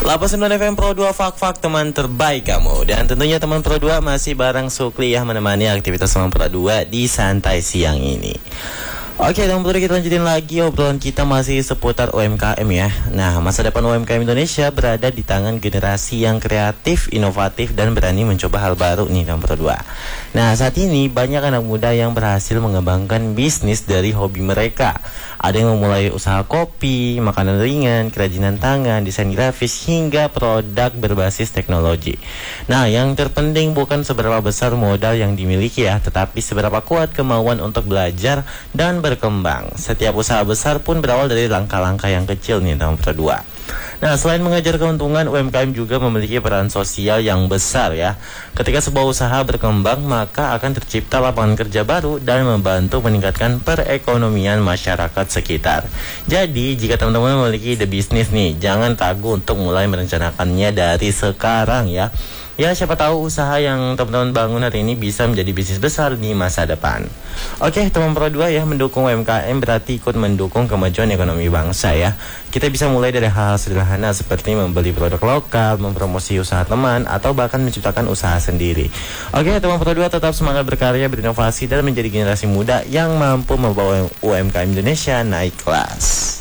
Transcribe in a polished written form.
89 FM Pro 2 Fak teman terbaik kamu. Dan tentunya teman Pro 2 masih bareng Sukli yang menemani aktivitas teman Pro 2 di santai siang ini. Oke, teman Pro 2, kita lanjutin lagi obrolan kita masih seputar UMKM ya. Nah, masa depan UMKM Indonesia berada di tangan generasi yang kreatif, inovatif, dan berani mencoba hal baru nih teman Pro 2. Nah, saat ini banyak anak muda yang berhasil mengembangkan bisnis dari hobi mereka. Ada yang memulai usaha kopi, makanan ringan, kerajinan tangan, desain grafis, hingga produk berbasis teknologi. Nah, yang terpenting bukan seberapa besar modal yang dimiliki ya, tetapi seberapa kuat kemauan untuk belajar dan berkembang. Setiap usaha besar pun berawal dari langkah-langkah yang kecil nih teman Pro 2. Nah, selain mengejar keuntungan, UMKM juga memiliki peran sosial yang besar ya. Ketika sebuah usaha berkembang, maka akan tercipta lapangan kerja baru dan membantu meningkatkan perekonomian masyarakat sekitar. Jadi, jika teman-teman memiliki ide bisnis nih, jangan ragu untuk mulai merencanakannya dari sekarang ya. Ya, siapa tahu usaha yang teman-teman bangun hari ini bisa menjadi bisnis besar di masa depan. Oke, teman Pro 2 ya, mendukung UMKM berarti ikut mendukung kemajuan ekonomi bangsa ya. Kita bisa mulai dari hal sederhana seperti membeli produk lokal, mempromosi usaha teman, atau bahkan menciptakan usaha sendiri. Oke, teman Pro 2 tetap semangat berkarya, berinovasi, dan menjadi generasi muda yang mampu membawa UMKM Indonesia naik kelas.